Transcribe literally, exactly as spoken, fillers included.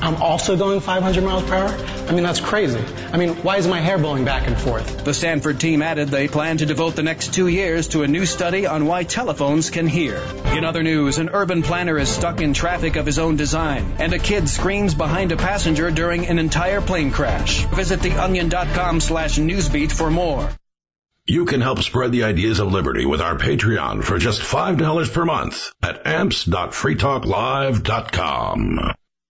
I'm also going five hundred miles per hour? I mean, that's crazy. I mean, why is my hair blowing back and forth? The Stanford team added they plan to devote the next two years to a new study on why telephones can hear. In other news, an urban planner is stuck in traffic of his own design, and a kid screams behind a passenger during an entire plane crash. Visit theonion.com slash newsbeat for more. You can help spread the ideas of liberty with our Patreon for just five dollars per month at amps dot free talk live dot com.